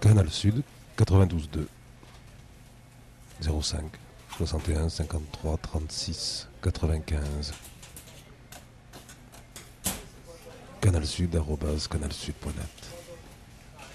Canal Sud 92.2 05 61 53 36 95 canalsud@canalsud.net